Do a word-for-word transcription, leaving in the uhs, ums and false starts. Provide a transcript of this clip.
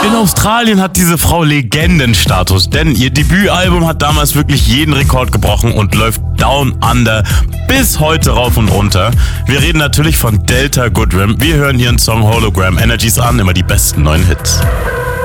In Australien hat diese Frau Legendenstatus, denn ihr Debütalbum hat damals wirklich jeden Rekord gebrochen und läuft Down Under bis heute rauf und runter. Wir reden natürlich von Delta Goodrem. Wir hören ihren Song Hologram Energies an, immer die besten neuen Hits.